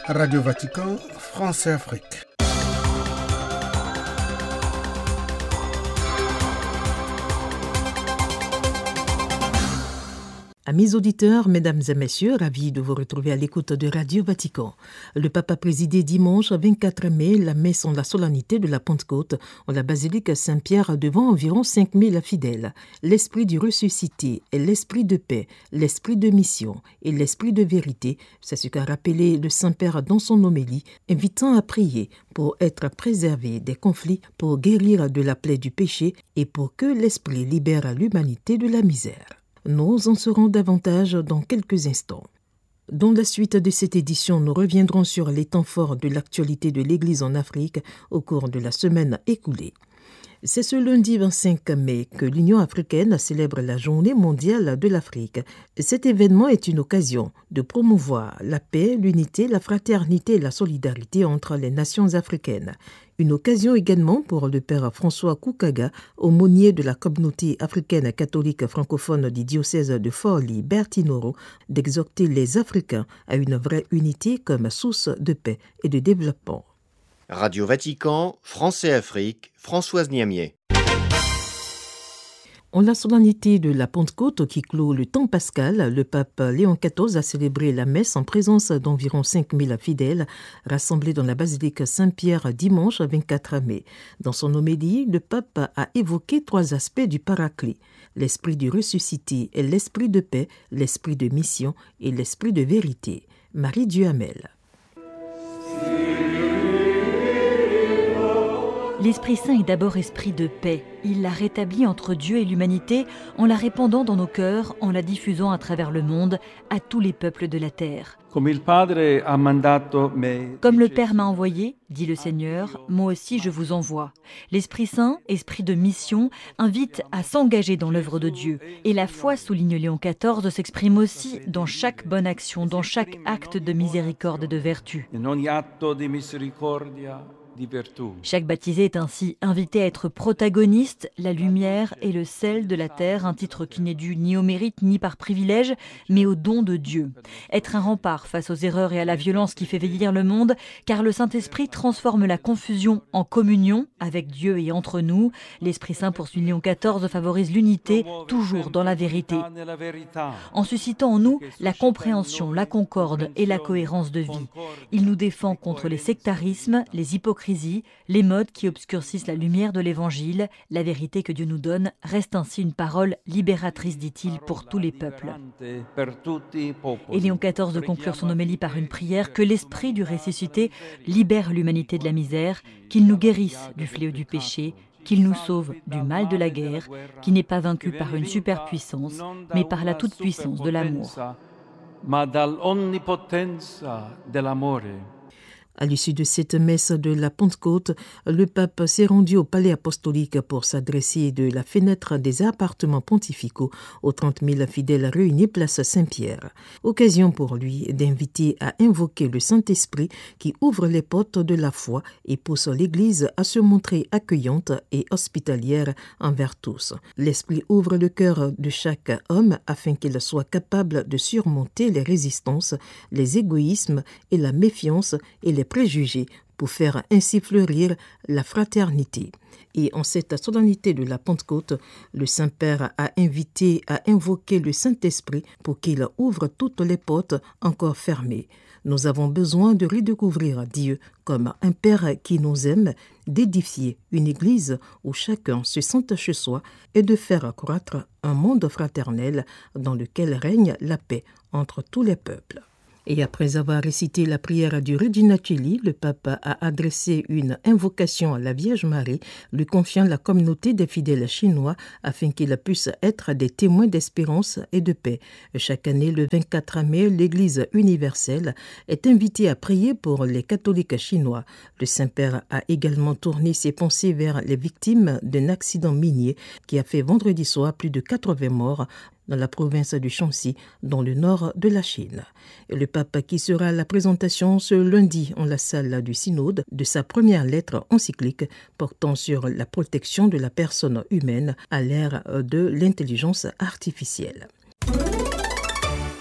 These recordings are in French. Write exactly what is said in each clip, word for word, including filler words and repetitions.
Radio Vatican, France et Afrique. Amis auditeurs, mesdames et messieurs, ravis de vous retrouver à l'écoute de Radio Vatican. Le pape a présidé dimanche vingt-quatre mai la messe en la solennité de la Pentecôte en la basilique Saint-Pierre devant environ cinq mille fidèles. L'esprit du ressuscité et l'esprit de paix, l'esprit de mission et l'esprit de vérité, c'est ce qu'a rappelé le Saint-Père dans son homélie, invitant à prier pour être préservé des conflits, pour guérir de la plaie du péché et pour que l'esprit libère l'humanité de la misère. Nous en saurons davantage dans quelques instants. Dans la suite de cette édition, nous reviendrons sur les temps forts de l'actualité de l'Église en Afrique au cours de la semaine écoulée. C'est ce lundi vingt-cinq mai que l'Union africaine célèbre la Journée mondiale de l'Afrique. Cet événement est une occasion de promouvoir la paix, l'unité, la fraternité et la solidarité entre les nations africaines. Une occasion également pour le père François Koukaga, aumônier de la communauté africaine catholique francophone du diocèse de Forli-Bertinoro, d'exhorter les Africains à une vraie unité comme source de paix et de développement. Radio Vatican, France et Afrique, Françoise Niamier. En la solennité de la Pentecôte qui clôt le temps pascal, le pape Léon quatorze a célébré la messe en présence d'environ cinq mille fidèles rassemblés dans la basilique Saint-Pierre dimanche vingt-quatre mai. Dans son homélie, le pape a évoqué trois aspects du paraclet: l'esprit du ressuscité, l'esprit de paix, l'esprit de mission et l'esprit de vérité. Marie Duhamel. L'Esprit Saint est d'abord esprit de paix. Il la rétablit entre Dieu et l'humanité en la répandant dans nos cœurs, en la diffusant à travers le monde, à tous les peuples de la terre. Comme le Père m'a envoyé, dit le Seigneur, moi aussi je vous envoie. L'Esprit Saint, esprit de mission, invite à s'engager dans l'œuvre de Dieu. Et la foi, souligne Léon quatorze, s'exprime aussi dans chaque bonne action, dans chaque acte de miséricorde et de vertu. Chaque baptisé est ainsi invité à être protagoniste, la lumière et le sel de la terre, un titre qui n'est dû ni au mérite ni par privilège, mais au don de Dieu. Être un rempart face aux erreurs et à la violence qui fait vieillir le monde, car le Saint-Esprit transforme la confusion en communion avec Dieu et entre nous. L'Esprit Saint, poursuit Léon quatorze, favorise l'unité, toujours dans la vérité, en suscitant en nous la compréhension, la concorde et la cohérence de vie. Il nous défend contre les sectarismes, les hypocrisies, les modes qui obscurcissent la lumière de l'Évangile. La vérité que Dieu nous donne reste ainsi une parole libératrice, dit-il, pour tous les peuples. Et Léon quatorze de conclure son homélie par une prière: que l'Esprit du ressuscité libère l'humanité de la misère, qu'il nous guérisse du fléau du péché, qu'il nous sauve du mal de la guerre, qui n'est pas vaincu par une superpuissance, mais par la toute-puissance de l'amour. À l'issue de cette messe de la Pentecôte, le pape s'est rendu au palais apostolique pour s'adresser de la fenêtre des appartements pontificaux aux trente mille fidèles réunis place Saint-Pierre. Occasion pour lui d'inviter à invoquer le Saint-Esprit qui ouvre les portes de la foi et pousse l'Église à se montrer accueillante et hospitalière envers tous. L'Esprit ouvre le cœur de chaque homme afin qu'il soit capable de surmonter les résistances, les égoïsmes et la méfiance et les préjugés pour faire ainsi fleurir la fraternité. Et en cette solennité de la Pentecôte, le Saint-Père a invité à invoquer le Saint-Esprit pour qu'il ouvre toutes les portes encore fermées. Nous avons besoin de redécouvrir Dieu comme un Père qui nous aime, d'édifier une Église où chacun se sente chez soi et de faire croître un monde fraternel dans lequel règne la paix entre tous les peuples. Et après avoir récité la prière du Regina Coeli, le pape a adressé une invocation à la Vierge Marie, lui confiant la communauté des fidèles chinois afin qu'ils puissent être des témoins d'espérance et de paix. Chaque année, le vingt-quatre mai, l'Église universelle est invitée à prier pour les catholiques chinois. Le Saint-Père a également tourné ses pensées vers les victimes d'un accident minier qui a fait vendredi soir plus de quatre-vingts morts dans la province du Shanxi, dans le nord de la Chine. Et le pape qui sera à la présentation ce lundi en la salle du synode de sa première lettre encyclique portant sur la protection de la personne humaine à l'ère de l'intelligence artificielle.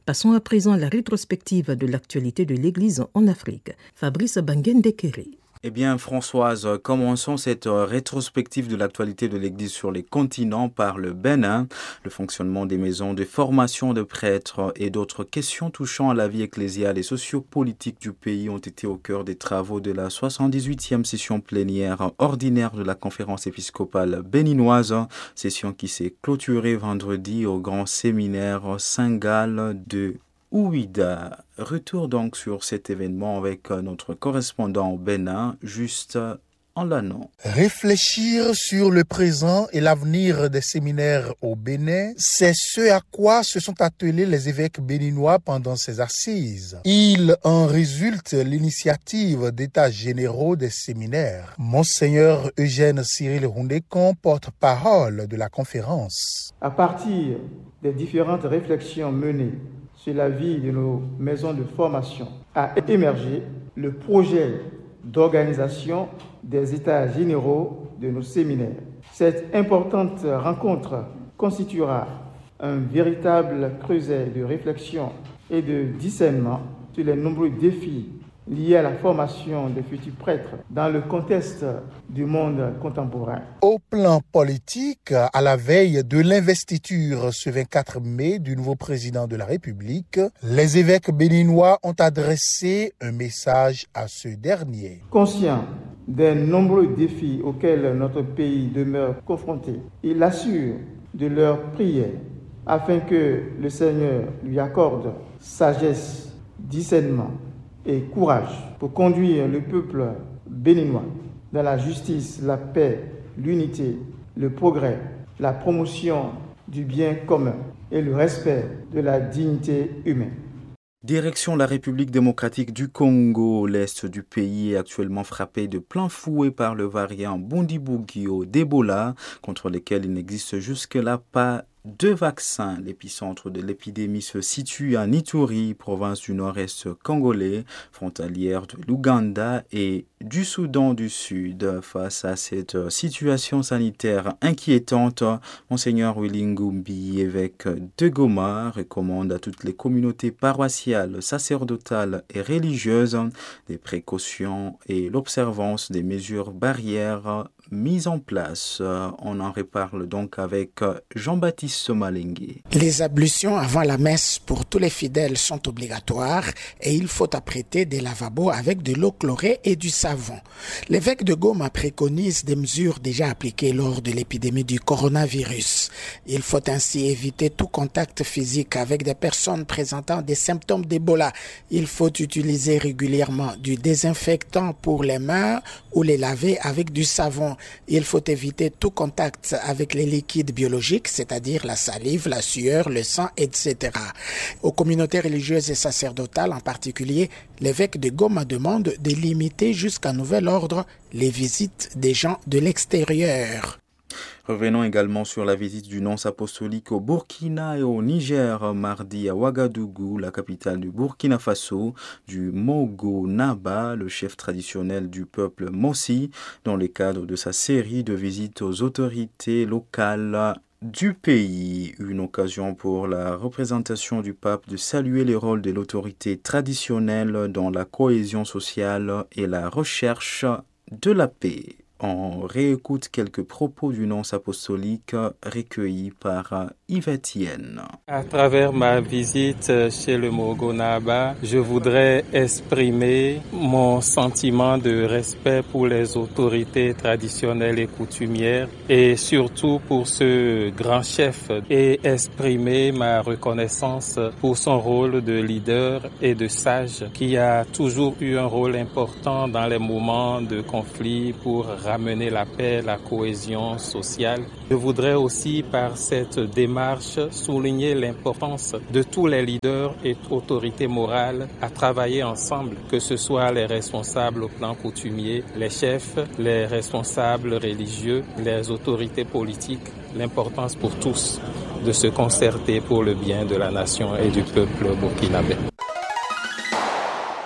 Passons à présent à la rétrospective de l'actualité de l'Église en Afrique. Fabrice Bangendekeri. Eh bien, Françoise, commençons cette rétrospective de l'actualité de l'Église sur les continents par le Bénin, le fonctionnement des maisons de formation de prêtres et d'autres questions touchant à la vie ecclésiale et sociopolitique du pays ont été au cœur des travaux de la soixante-dix-huitième session plénière ordinaire de la conférence épiscopale béninoise, session qui s'est clôturée vendredi au grand séminaire Saint-Gall de Ouida. Retour donc sur cet événement avec notre correspondant au Bénin, Juste en l'annonce. Réfléchir sur le présent et l'avenir des séminaires au Bénin, c'est ce à quoi se sont attelés les évêques béninois pendant ces assises. Il en résulte l'initiative d'états généraux des séminaires. Monseigneur Eugène Cyril Houndékon, porte-parole de la conférence. À partir des différentes réflexions menées sur la vie de nos maisons de formation, a émergé le projet d'organisation des états généraux de nos séminaires. Cette importante rencontre constituera un véritable creuset de réflexion et de discernement sur les nombreux défis liés à la formation des futurs prêtres dans le contexte du monde contemporain. Au plan politique, à la veille de l'investiture ce vingt-quatre mai du nouveau président de la République, les évêques béninois ont adressé un message à ce dernier. Conscient des nombreux défis auxquels notre pays demeure confronté, il assure de leur prière afin que le Seigneur lui accorde sagesse, discernement et courage pour conduire le peuple béninois dans la justice, la paix, l'unité, le progrès, la promotion du bien commun et le respect de la dignité humaine. Direction la République démocratique du Congo, l'est du pays est actuellement frappé de plein fouet par le variant Bundibugyo d'Ebola, contre lequel il n'existe jusque-là pas Deux vaccins. L'épicentre de l'épidémie se situe à Ituri, province du nord-est congolais, frontalière de l'Ouganda et du Soudan du Sud. Face à cette situation sanitaire inquiétante, Monseigneur Willy Ngumbi, évêque de Goma, recommande à toutes les communautés paroissiales, sacerdotales et religieuses des précautions et l'observance des mesures barrières mises en place. On en reparle donc avec Jean-Baptiste Somalingui. Les ablutions avant la messe pour tous les fidèles sont obligatoires et il faut apprêter des lavabos avec de l'eau chlorée et du savon. L'évêque de Goma préconise des mesures déjà appliquées lors de l'épidémie du coronavirus. Il faut ainsi éviter tout contact physique avec des personnes présentant des symptômes d'Ebola. Il faut utiliser régulièrement du désinfectant pour les mains ou les laver avec du savon. Il faut éviter tout contact avec les liquides biologiques, c'est-à-dire la salive, la sueur, le sang, et cetera. Aux communautés religieuses et sacerdotales en particulier, l'évêque de Goma demande de limiter jusqu'à nouvel ordre les visites des gens de l'extérieur. Revenons également sur la visite du nonce apostolique au Burkina et au Niger mardi à Ouagadougou, la capitale du Burkina Faso, du Mogo Naba, le chef traditionnel du peuple Mossi, dans le cadre de sa série de visites aux autorités locales du pays. Une occasion pour la représentation du pape de saluer les rôles de l'autorité traditionnelle dans la cohésion sociale et la recherche de la paix. On réécoute quelques propos du nonce apostolique recueillis par Yvette Yen. À travers ma visite chez le Mogo Naba, je voudrais exprimer mon sentiment de respect pour les autorités traditionnelles et coutumières et surtout pour ce grand chef et exprimer ma reconnaissance pour son rôle de leader et de sage qui a toujours eu un rôle important dans les moments de conflit pour ramener la paix, la cohésion sociale. Je voudrais aussi, par cette démarche, souligner l'importance de tous les leaders et autorités morales à travailler ensemble, que ce soit les responsables au plan coutumier, les chefs, les responsables religieux, les autorités politiques. L'importance pour tous de se concerter pour le bien de la nation et du peuple burkinabé.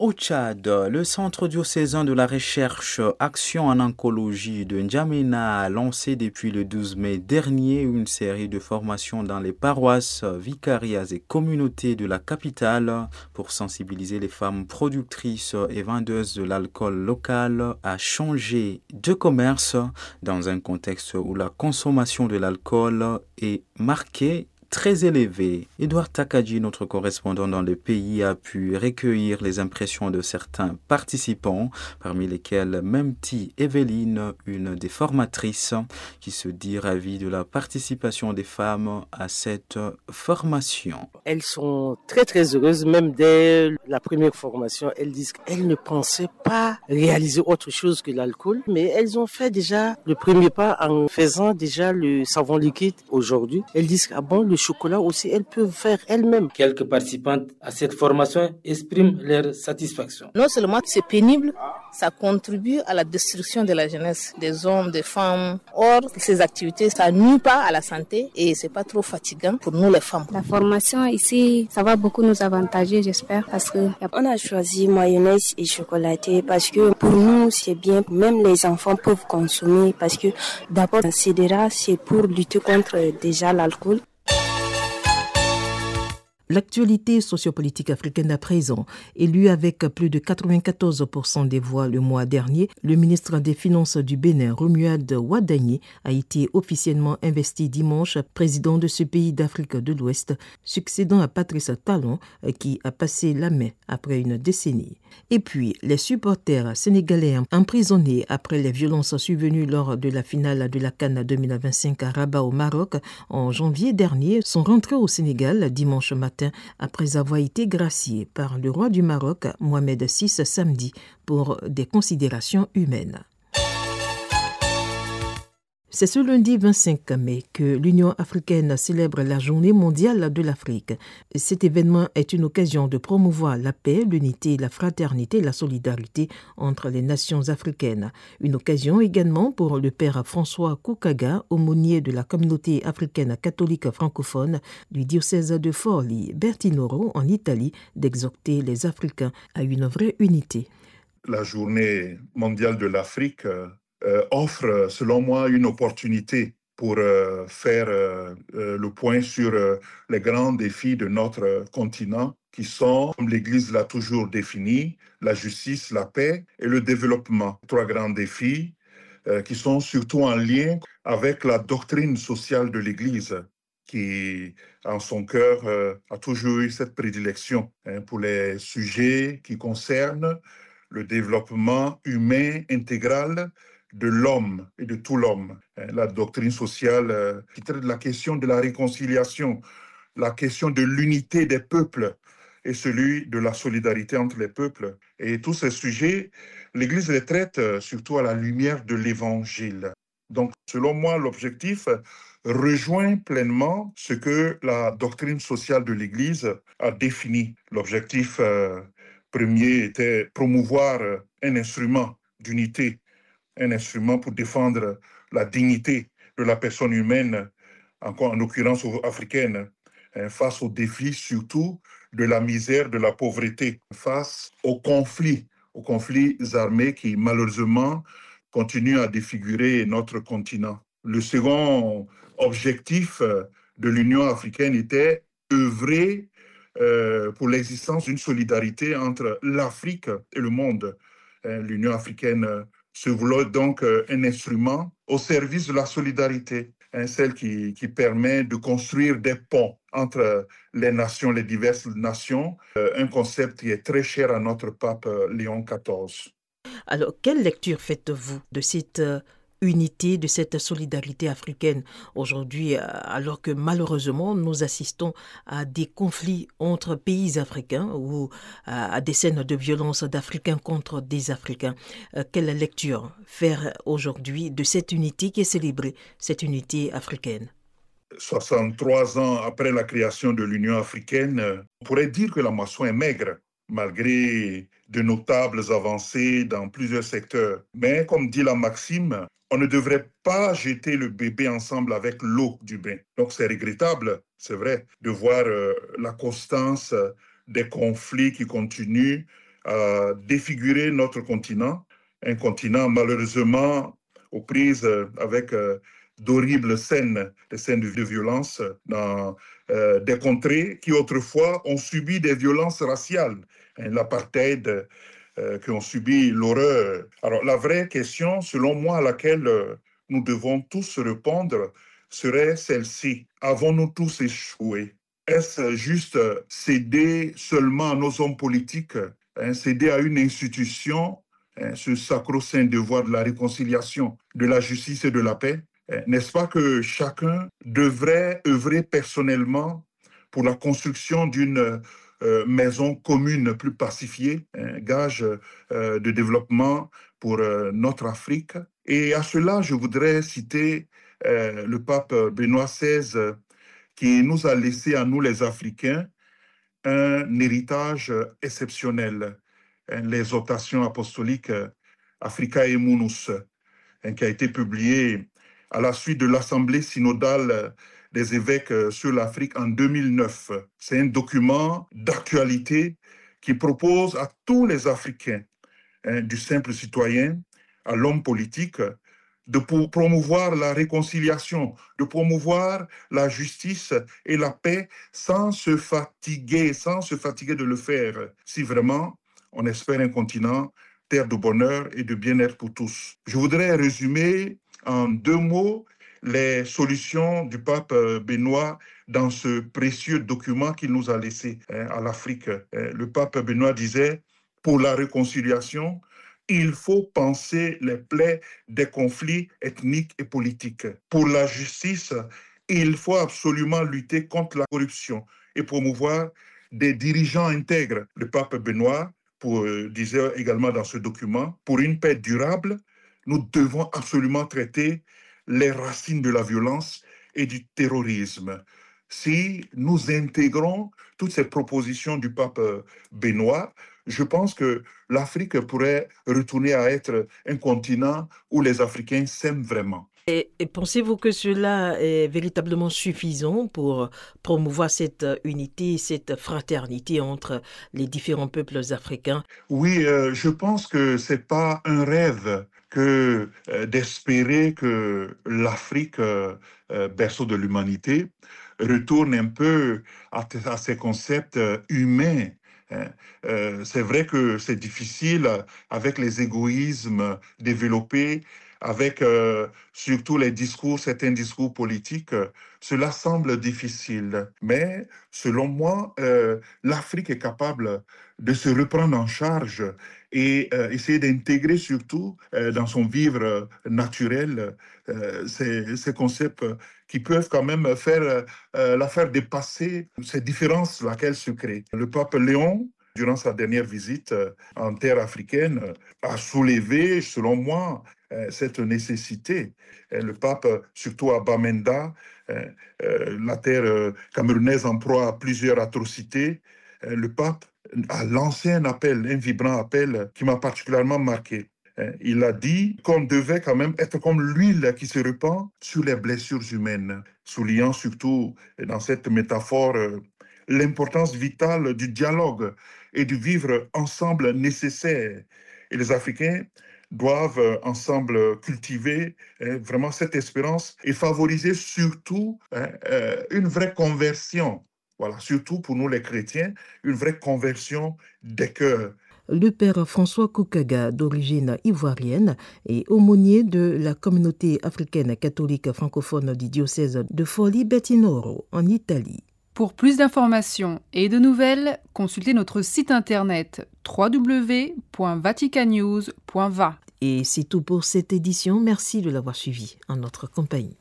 Au Tchad, le Centre diocésain de la recherche Action en oncologie de N'Djamena a lancé depuis le douze mai dernier une série de formations dans les paroisses, vicariats et communautés de la capitale pour sensibiliser les femmes productrices et vendeuses de l'alcool local à changer de commerce dans un contexte où la consommation de l'alcool est marquée très élevé. Edouard Takadji, notre correspondant dans le pays, a pu recueillir les impressions de certains participants, parmi lesquels Memti Evelyne, une des formatrices, qui se dit ravie de la participation des femmes à cette formation. Elles sont très très heureuses, même dès la première formation, elles disent qu'elles ne pensaient pas réaliser autre chose que l'alcool, mais elles ont fait déjà le premier pas en faisant déjà le savon liquide aujourd'hui. Elles disent que ah bon, le chocolat aussi, elles peuvent faire elles-mêmes. Quelques participantes à cette formation expriment leur satisfaction. Non seulement c'est pénible, ça contribue à la destruction de la jeunesse, des hommes, des femmes. Or, ces activités, ça nuit pas à la santé et c'est pas trop fatigant pour nous les femmes. La formation ici, ça va beaucoup nous avantager, j'espère, parce que on a choisi mayonnaise et chocolaté parce que pour nous c'est bien, même les enfants peuvent consommer parce que d'abord c'est déjà c'est pour lutter contre déjà l'alcool. L'actualité sociopolitique africaine à présent, élu avec plus de quatre-vingt-quatorze pour cent des voix le mois dernier, le ministre des Finances du Bénin, Romuald Wadagni, a été officiellement investi dimanche président de ce pays d'Afrique de l'Ouest, succédant à Patrice Talon qui a passé la main après une décennie. Et puis, les supporters sénégalais emprisonnés après les violences survenues lors de la finale de la CAN deux mille vingt-cinq à Rabat au Maroc en janvier dernier sont rentrés au Sénégal dimanche matin après avoir été graciés par le roi du Maroc, Mohamed six, samedi, pour des considérations humaines. C'est ce lundi vingt-cinq mai que l'Union africaine célèbre la Journée mondiale de l'Afrique. Cet événement est une occasion de promouvoir la paix, l'unité, la fraternité et la solidarité entre les nations africaines. Une occasion également pour le père François Koukaga, aumônier de la communauté africaine catholique francophone du diocèse de Forlì-Bertinoro en Italie, d'exhorter les Africains à une vraie unité. La Journée mondiale de l'Afrique Euh, offre, selon moi, une opportunité pour euh, faire euh, euh, le point sur euh, les grands défis de notre euh, continent qui sont, comme l'Église l'a toujours défini, la justice, la paix et le développement. Trois grands défis euh, qui sont surtout en lien avec la doctrine sociale de l'Église qui, en son cœur, euh, a toujours eu cette prédilection hein, pour les sujets qui concernent le développement humain intégral de l'homme et de tout l'homme. La doctrine sociale euh, qui traite de la question de la réconciliation, la question de l'unité des peuples et celui de la solidarité entre les peuples. Et tous ces sujets, l'Église les traite euh, surtout à la lumière de l'Évangile. Donc, selon moi, l'objectif rejoint pleinement ce que la doctrine sociale de l'Église a défini. L'objectif euh, premier était promouvoir un instrument d'unité, un instrument pour défendre la dignité de la personne humaine, en, en l'occurrence africaine, hein, face aux défis surtout de la misère, de la pauvreté, face aux conflits, aux conflits armés qui malheureusement continuent à défigurer notre continent. Le second objectif de l'Union africaine était œuvrer euh, pour l'existence d'une solidarité entre l'Afrique et le monde. Hein, l'Union africaine se vouloir donc un instrument au service de la solidarité, hein, celle qui, qui permet de construire des ponts entre les nations, les diverses nations, euh, un concept qui est très cher à notre pape Léon quatorze. Alors, quelle lecture faites-vous de cette euh, unité, de cette solidarité africaine aujourd'hui, euh, alors que malheureusement nous assistons à des conflits entre pays africains ou à, à des scènes de violence d'Africains contre des Africains. Euh, quelle lecture faire aujourd'hui de cette unité qui est célébrée, cette unité africaine? soixante-trois ans après la création de l'Union africaine, on pourrait dire que la moisson est maigre, malgré de notables avancées dans plusieurs secteurs. Mais comme dit la maxime, on ne devrait pas jeter le bébé ensemble avec l'eau du bain. Donc c'est regrettable, c'est vrai, de voir euh, la constance des conflits qui continuent a défiguré notre continent, un continent malheureusement aux prises avec euh, d'horribles scènes, des scènes de violence dans euh, des contrées qui autrefois ont subi des violences raciales, hein, l'apartheid, euh, qui ont subi l'horreur. Alors la vraie question, selon moi, à laquelle euh, nous devons tous répondre, serait celle-ci. Avons-nous tous échoué? Est-ce juste céder seulement à nos hommes politiques, hein, céder à une institution, hein, ce sacro-saint devoir de la réconciliation, de la justice et de la paix? N'est-ce pas que chacun devrait œuvrer personnellement pour la construction d'une euh, maison commune plus pacifiée, un gage euh, de développement pour euh, notre Afrique? Et à cela, je voudrais citer euh, le pape Benoît seize qui nous a laissé à nous les Africains un héritage exceptionnel, hein, l'exhortation apostolique Africae Munus, hein, qui a été publiée à la suite de l'Assemblée synodale des évêques sur l'Afrique en deux mille neuf. C'est un document d'actualité qui propose à tous les Africains, hein, du simple citoyen à l'homme politique, de promouvoir la réconciliation, de promouvoir la justice et la paix sans se fatiguer, sans se fatiguer de le faire, si vraiment on espère un continent, terre de bonheur et de bien-être pour tous. Je voudrais résumer en deux mots les solutions du pape Benoît dans ce précieux document qu'il nous a laissé, hein, à l'Afrique. Le pape Benoît disait, pour la réconciliation, il faut penser les plaies des conflits ethniques et politiques. Pour la justice, il faut absolument lutter contre la corruption et promouvoir des dirigeants intègres. Le pape Benoît pour, euh, disait également dans ce document, pour une paix durable, nous devons absolument traiter les racines de la violence et du terrorisme. Si nous intégrons toutes ces propositions du pape Benoît, je pense que l'Afrique pourrait retourner à être un continent où les Africains s'aiment vraiment. Et, et pensez-vous que cela est véritablement suffisant pour promouvoir cette unité, cette fraternité entre les différents peuples africains? Oui, euh, je pense que ce n'est pas un rêve que euh, d'espérer que l'Afrique, euh, berceau de l'humanité, retourne un peu à, à ces concepts humains. Euh, c'est vrai que c'est difficile avec les égoïsmes développés, avec euh, surtout les discours, certains discours politiques. Cela semble difficile, mais selon moi, euh, l'Afrique est capable de se reprendre en charge et euh, essayer d'intégrer surtout euh, dans son vivre naturel euh, ces, ces concepts qui peuvent quand même faire euh, la faire dépasser ces différences qu'elle se crée. Le pape Léon, durant sa dernière visite en terre africaine, a soulevé, selon moi, cette nécessité. Le pape, surtout à Bamenda, la terre camerounaise en proie à plusieurs atrocités, le pape a lancé un appel, un vibrant appel qui m'a particulièrement marqué. Il a dit qu'on devait quand même être comme l'huile qui se répand sur les blessures humaines, soulignant surtout dans cette métaphore l'importance vitale du dialogue et du vivre ensemble nécessaire. Et les Africains doivent ensemble cultiver hein, vraiment cette espérance et favoriser surtout hein, euh, une vraie conversion. Voilà, surtout pour nous les chrétiens, une vraie conversion des cœurs. Le père François Koukaga, d'origine ivoirienne et aumônier de la communauté africaine catholique francophone du diocèse de Forlì-Bertinoro en Italie. Pour plus d'informations et de nouvelles, consultez notre site internet w w w point vatican news point v a. Et c'est tout pour cette édition. Merci de l'avoir suivi en notre compagnie.